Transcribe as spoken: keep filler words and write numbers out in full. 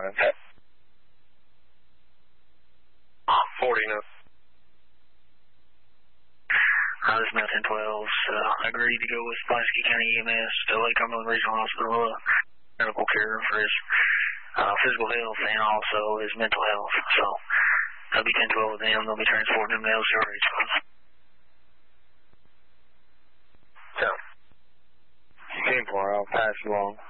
Okay. forty now. Uh, this is Mountain twelve. Uh, agreed to go with Pulaski County E M S to Lake Cumberland Regional Hospital, uh, medical care for his uh, physical health and also his mental health. So I'll be ten twelve with them. They'll be transporting him to L C R H. So, ten four, I'll pass along.